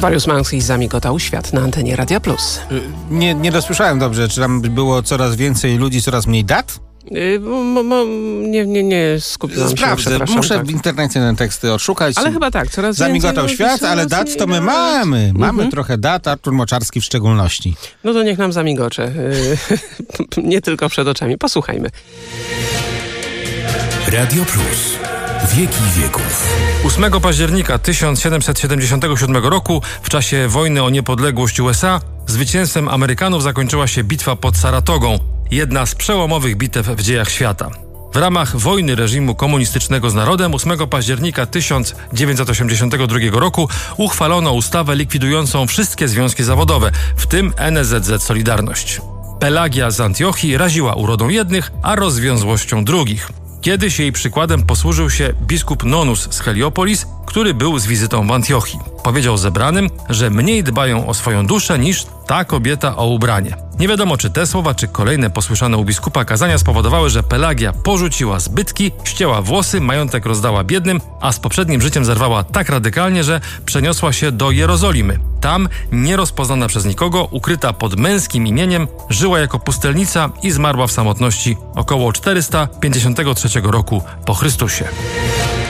Dariusz Mański zamigotał świat na antenie Radia Plus. Nie dosłyszałem dobrze. Czy tam było coraz więcej ludzi, coraz mniej dat? Nie skupiłam się, Sprawdzę, przepraszam. muszę tak. w internecie ten teksty odszukać. Ale chyba tak, coraz zamigotał więcej świat, ale dat to my mamy. Mamy trochę dat, Artur Moczarski w szczególności. No to niech nam zamigocze. Nie tylko przed oczami. Posłuchajmy. Radio Plus. Wieki wieków. 8 października 1777 roku, w czasie wojny o niepodległość USA, zwycięstwem Amerykanów zakończyła się bitwa pod Saratogą, jedna z przełomowych bitew w dziejach świata. W ramach wojny reżimu komunistycznego z narodem 8 października 1982 roku uchwalono ustawę likwidującą wszystkie związki zawodowe, w tym NSZZ Solidarność. Pelagia z Antiochii raziła urodą jednych, a rozwiązłością drugich. Kiedyś jej przykładem posłużył się biskup Nonus z Heliopolis, który był z wizytą w Antiochii. Powiedział zebranym, że mniej dbają o swoją duszę niż ta kobieta o ubranie. Nie wiadomo, czy te słowa, czy kolejne posłyszane u biskupa kazania spowodowały, że Pelagia porzuciła zbytki, ścięła włosy, majątek rozdała biednym, a z poprzednim życiem zerwała tak radykalnie, że przeniosła się do Jerozolimy. Tam, nierozpoznana przez nikogo, ukryta pod męskim imieniem, żyła jako pustelnica i zmarła w samotności około 453 roku po Chrystusie.